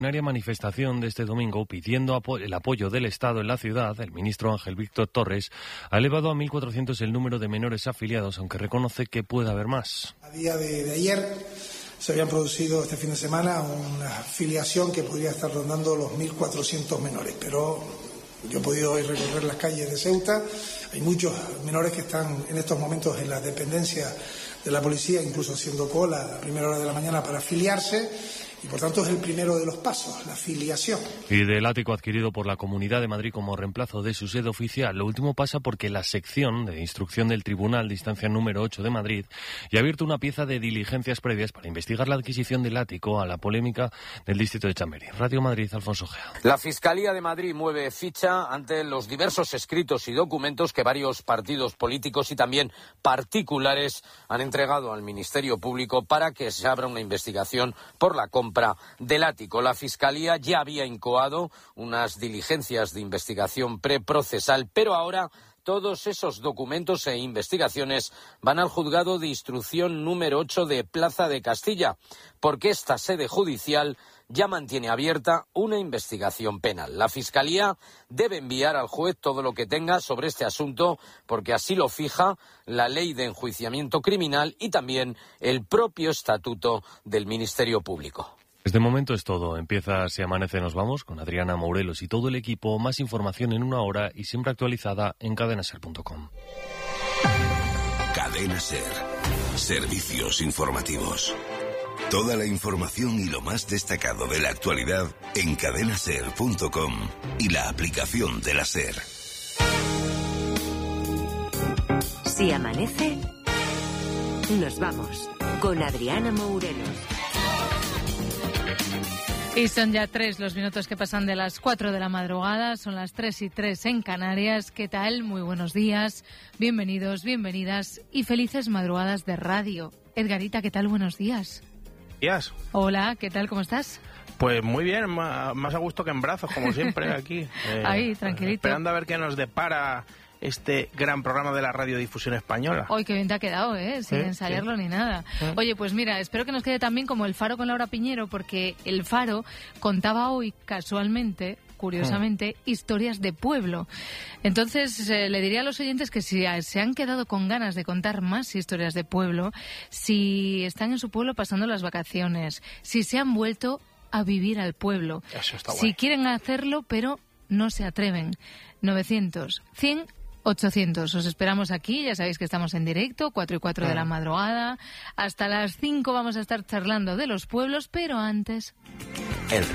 Una manifestación de este domingo pidiendo el apoyo del Estado en la ciudad, el ministro Ángel Víctor Torres ha elevado a 1.400 el número de menores afiliados, aunque reconoce que puede haber más. A día de ayer se habían producido este fin de semana una afiliación que podría estar rondando los 1.400 menores, pero yo he podido hoy recorrer las calles de Ceuta. Hay muchos menores que están en estos momentos en la dependencia de la policía, incluso haciendo cola a primera hora de la mañana para afiliarse. Y por tanto es el primero de los pasos, la afiliación. Y del ático adquirido por la Comunidad de Madrid como reemplazo de su sede oficial, lo último pasa porque la sección de instrucción del Tribunal de Instancia número 8 de Madrid ya ha abierto una pieza de diligencias previas para investigar la adquisición del ático a la polémica del distrito de Chamberí. Radio Madrid, Alfonso Gea. La Fiscalía de Madrid mueve ficha ante los diversos escritos y documentos que varios partidos políticos y también particulares han entregado al Ministerio Público para que se abra una investigación por la compra del ático. La Fiscalía ya había incoado unas diligencias de investigación preprocesal, pero ahora todos esos documentos e investigaciones van al juzgado de instrucción número 8 de Plaza de Castilla, porque esta sede judicial ya mantiene abierta una investigación penal. La Fiscalía debe enviar al juez todo lo que tenga sobre este asunto, porque así lo fija la Ley de Enjuiciamiento Criminal y también el propio Estatuto del Ministerio Público. Desde momento es todo. Empieza Si Amanece Nos Vamos con Adriana Mourelos y todo el equipo. Más información en una hora y siempre actualizada en cadenaser.com. Cadena Ser. Servicios informativos. Toda la información y lo más destacado de la actualidad en cadenaser.com y la aplicación de la Ser. Si amanece, nos vamos con Adriana Mourelos. Y son ya 3 los minutos que pasan de las 4 de la madrugada, son las 3:03 en Canarias. ¿Qué tal? Muy buenos días, bienvenidos, bienvenidas y felices madrugadas de radio. Edgarita, ¿qué tal? Buenos días. Días. Hola, ¿qué tal? ¿Cómo estás? Pues muy bien, más a gusto que en brazos, como siempre, aquí. Ahí, tranquilito. Esperando a ver qué nos depara este gran programa de la radiodifusión española. Hoy qué bien te ha quedado, sin ensayarlo ni nada. Oye, pues mira, espero que nos quede también como El Faro con Laura Piñero, porque El Faro contaba hoy, casualmente, curiosamente, historias de pueblo. Entonces, le diría a los oyentes que si se han quedado con ganas de contar más historias de pueblo, si están en su pueblo pasando las vacaciones, si se han vuelto a vivir al pueblo, eso está guay. Si quieren hacerlo, pero no se atreven. 900, 100, 800. Os esperamos aquí, ya sabéis que estamos en directo, 4 y 4 de la madrugada. Hasta las 5 vamos a estar charlando de los pueblos, pero antes...